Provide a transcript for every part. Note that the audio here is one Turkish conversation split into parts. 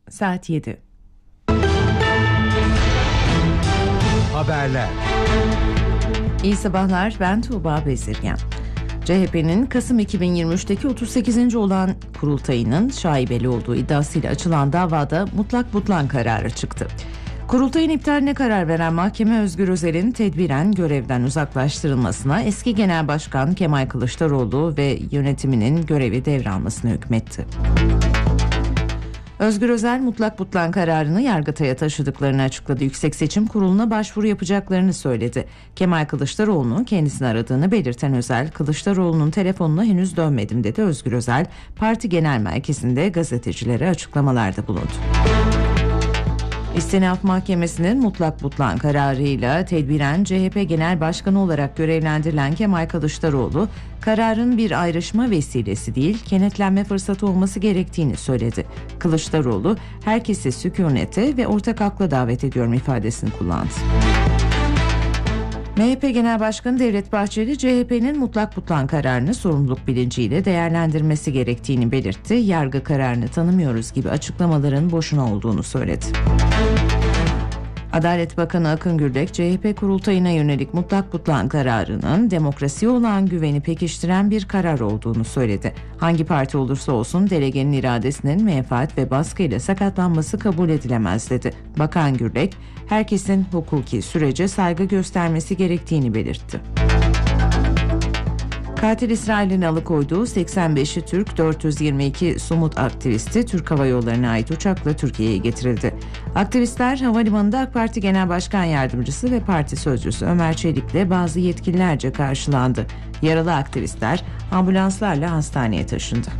Saat 7. Haberler. İyi sabahlar, ben Tuğba Bezirgen. CHP'nin Kasım 2023'teki 38. olan kurultayının şaibeli olduğu iddiasıyla açılan davada mutlak butlan kararı çıktı. Kurultayın iptaline karar veren mahkeme Özgür Özel'in tedbiren görevden uzaklaştırılmasına, eski Genel Başkan Kemal Kılıçdaroğlu ve yönetiminin görevi devralmasına hükmetti. Özgür Özel mutlak butlan kararını Yargıtay'a taşıdıklarını açıkladı. Yüksek Seçim Kurulu'na başvuru yapacaklarını söyledi. Kemal Kılıçdaroğlu'nun kendisini aradığını belirten Özel, Kılıçdaroğlu'nun telefonuna henüz dönmedim dedi. Özgür Özel, parti genel merkezinde gazetecilere açıklamalarda bulundu. İstinaf Mahkemesi'nin mutlak butlan kararıyla tedbiren CHP Genel Başkanı olarak görevlendirilen Kemal Kılıçdaroğlu, kararın bir ayrışma vesilesi değil, kenetlenme fırsatı olması gerektiğini söyledi. Kılıçdaroğlu, herkesi sükunete ve ortak akla davet ediyorum ifadesini kullandı. MHP Genel Başkanı Devlet Bahçeli, CHP'nin mutlak butlan kararını sorumluluk bilinciyle değerlendirmesi gerektiğini belirtti. Yargı kararını tanımıyoruz gibi açıklamaların boşuna olduğunu söyledi. Adalet Bakanı Akın Gürlek, CHP kurultayına yönelik mutlak butlan kararının demokrasiye olan güveni pekiştiren bir karar olduğunu söyledi. Hangi parti olursa olsun delegenin iradesinin menfaat ve baskıyla sakatlanması kabul edilemez dedi. Bakan Gürlek, herkesin hukuki sürece saygı göstermesi gerektiğini belirtti. Katil İsrail'in alıkoyduğu 85'i Türk 422 Sumut aktivisti Türk Hava Yolları'na ait uçakla Türkiye'ye getirildi. Aktivistler havalimanında AK Parti Genel Başkan Yardımcısı ve Parti Sözcüsü Ömer Çelik'le bazı yetkililerce karşılandı. Yaralı aktivistler ambulanslarla hastaneye taşındı.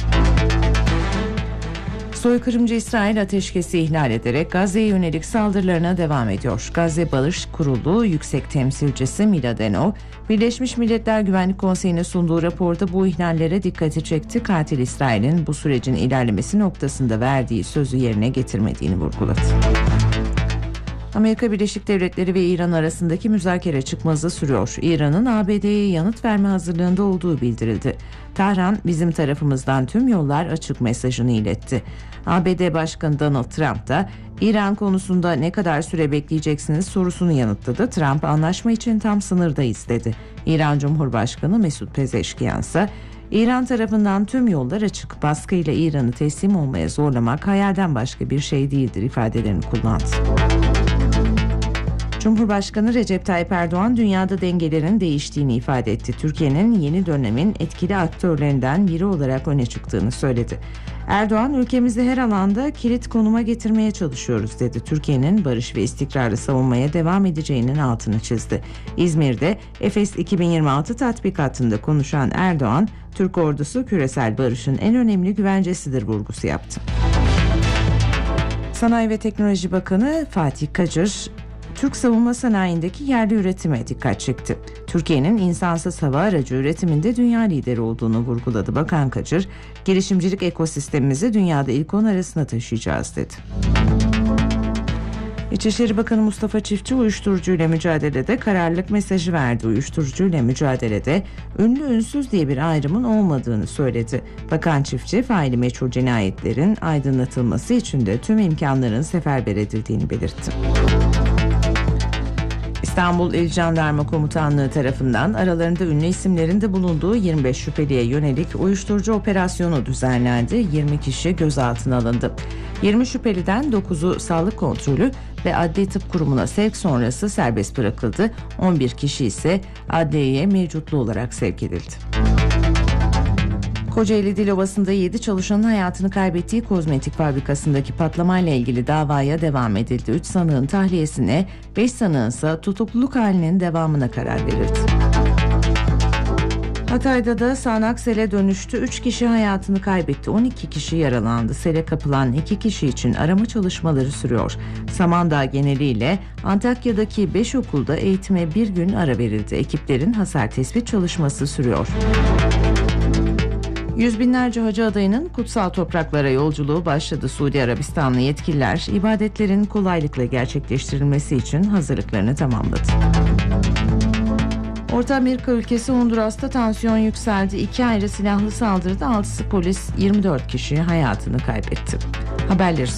Soykırımcı İsrail ateşkesi ihlal ederek Gazze'ye yönelik saldırılarına devam ediyor. Gazze Barış Kurulu Yüksek Temsilcisi Mila Denov, Birleşmiş Milletler Güvenlik Konseyi'ne sunduğu raporda bu ihlallere dikkati çekti. Katil İsrail'in bu sürecin ilerlemesi noktasında verdiği sözü yerine getirmediğini vurguladı. Amerika Birleşik Devletleri ve İran arasındaki müzakere çıkmazı sürüyor. İran'ın ABD'ye yanıt verme hazırlığında olduğu bildirildi. Tahran, bizim tarafımızdan tüm yollar açık mesajını iletti. ABD Başkanı Donald Trump da İran konusunda ne kadar süre bekleyeceksiniz sorusunu yanıtladı. Trump, anlaşma için tam sınırdayız dedi. İran Cumhurbaşkanı Mesut Pezeşkiyan ise İran tarafından tüm yollar açık, baskıyla İran'ı teslim olmaya zorlamak hayalden başka bir şey değildir ifadelerini kullandı. Cumhurbaşkanı Recep Tayyip Erdoğan dünyada dengelerin değiştiğini ifade etti. Türkiye'nin yeni dönemin etkili aktörlerinden biri olarak öne çıktığını söyledi. Erdoğan, ülkemizi her alanda kilit konuma getirmeye çalışıyoruz dedi. Türkiye'nin barış ve istikrarı savunmaya devam edeceğinin altını çizdi. İzmir'de Efes 2026 tatbikatında konuşan Erdoğan, Türk ordusu küresel barışın en önemli güvencesidir vurgusu yaptı. Sanayi ve Teknoloji Bakanı Fatih Kacır, Türk savunma sanayindeki yerli üretime dikkat çekti. Türkiye'nin insansız hava aracı üretiminde dünya lideri olduğunu vurguladı. Bakan Kacır, girişimcilik ekosistemimizi dünyada ilk 10 arasına taşıyacağız dedi. İçişleri Bakanı Mustafa Çiftçi, uyuşturucuyla mücadelede kararlılık mesajı verdi. Uyuşturucuyla mücadelede ünlü ünsüz diye bir ayrımın olmadığını söyledi. Bakan Çiftçi, faili meçhul cinayetlerin aydınlatılması için de tüm imkanların seferber edildiğini belirtti. İstanbul İl Jandarma Komutanlığı tarafından aralarında ünlü isimlerin de bulunduğu 25 şüpheliye yönelik uyuşturucu operasyonu düzenlendi. 20 kişi gözaltına alındı. 20 şüpheliden 9'u sağlık kontrolü ve Adli Tıp Kurumu'na sevk sonrası serbest bırakıldı. 11 kişi ise adliyeye mevcutlu olarak sevk edildi. Kocaeli Dilovası'nda 7 çalışanın hayatını kaybettiği kozmetik fabrikasındaki patlamayla ilgili davaya devam edildi. 3 sanığın tahliyesine, 5 sanığın ise tutukluluk halinin devamına karar verildi. Hatay'da da sağanak sele dönüştü. 3 kişi hayatını kaybetti. 12 kişi yaralandı. Sele kapılan 2 kişi için arama çalışmaları sürüyor. Samandağ geneliyle Antakya'daki 5 okulda eğitime bir gün ara verildi. Ekiplerin hasar tespit çalışması sürüyor. Yüz binlerce hacı adayının kutsal topraklara yolculuğu başladı. Suudi Arabistanlı yetkililer ibadetlerin kolaylıkla gerçekleştirilmesi için hazırlıklarını tamamladı. Orta Amerika ülkesi Honduras'ta tansiyon yükseldi. 2 ayrı silahlı saldırıda 6 polis, 24 kişi hayatını kaybetti. Haberleri